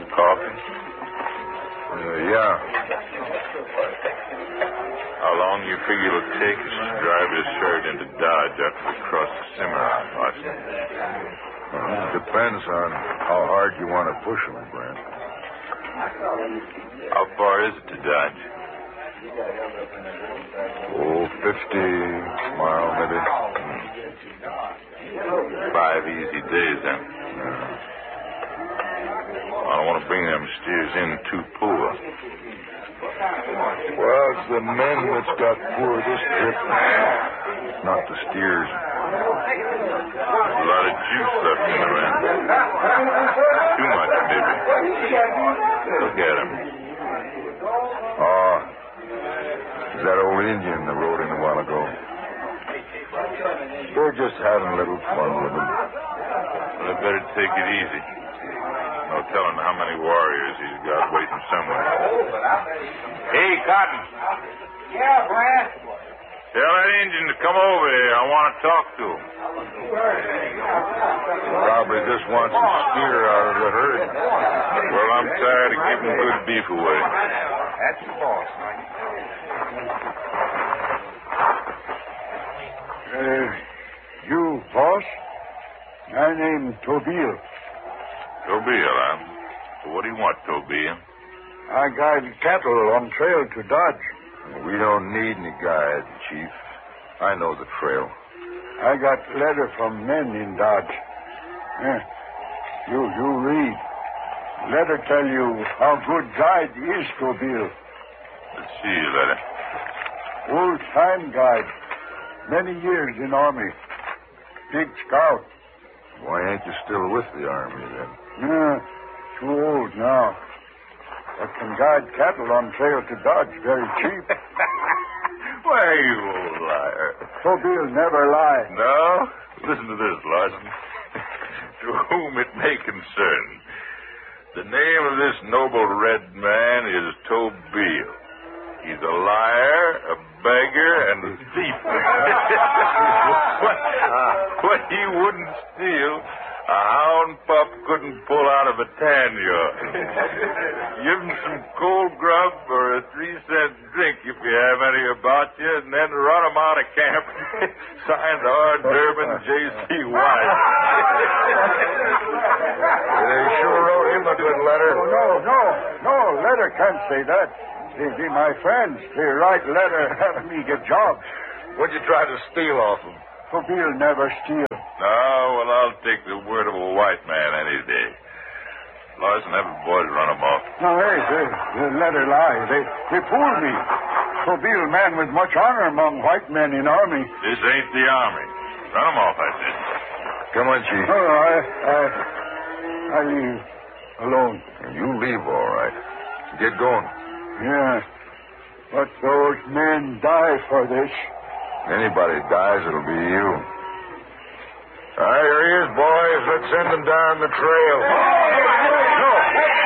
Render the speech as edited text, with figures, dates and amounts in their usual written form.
Coffee? Yeah. How long do you figure it'll take us to drive this herd into Dodge after we cross the Cimarron, Larson? It depends on how hard you want to push them, Brent. How far is it to Dodge? 50 miles, maybe. 5 easy days, then. I don't want to bring them steers in too poor. Well, it's the men that's got poor this trip, not the steers. There's a lot of juice left in the rent. Too much, maybe. Look at him. Oh, is that old Indian that rode in a while ago? They're just having a little fun with him. Well, they better take it easy. No telling how many warriors he's got waiting somewhere. Hey, Cotton. Yeah, Brad. Tell that Indian to come over here. I want to talk to him. Probably just wants a steer out of the herd. Well, I'm tired of giving good beef away. That's the boss, man. You, boss? My name Tobiel. Tobiel, huh? What do you want, Tobiel? I guide cattle on trail to Dodge. We don't need any guide, Chief. I know the trail. I got letter from men in Dodge. You read. Letter tell you how good guide is Tobiel. Let's see your letter. Old time guide. Many years in army. Big scout. Why ain't you still with the army, then? Too old now. But can guide cattle on trail to Dodge very cheap. Why, you old liar. Tobiel never lie. No? Listen to this, Larson. To whom it may concern, the name of this noble red man is Tobiel. He's a liar, a beggar, and a thief. What he wouldn't steal, a hound pup couldn't pull out of a tan yard. Give him some cold grub or a 3-cent drink if you have any about you, and then run him out of camp. Signed R. Durbin, J.C. White. They sure wrote him a good letter. No, letter can't say that. They be my friends. They write letter having me get jobs. What'd you try to steal off him? Tobiel never steal. No, well, I'll take the word of a white man any day. Larson, have the boys run him off. No, hey, the letter lie. They fooled me. Tobiel man with much honor among white men in army. This ain't the army. Run him off, I said. Come on, Chief. No, I leave alone. You leave, all right. Get going. Yeah, but those men die for this. Anybody dies, it'll be you. All right, here he is, boys. Let's send him down the trail. No!